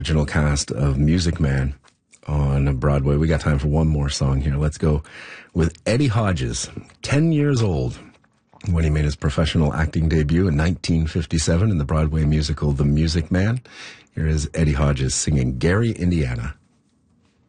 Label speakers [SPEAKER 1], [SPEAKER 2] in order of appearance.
[SPEAKER 1] Original cast of Music Man on Broadway. We got time for one more song here. Let's go with Eddie Hodges, 10 years old when he made his professional acting debut in 1957 in the Broadway musical The Music Man. Here is Eddie Hodges singing Gary, Indiana.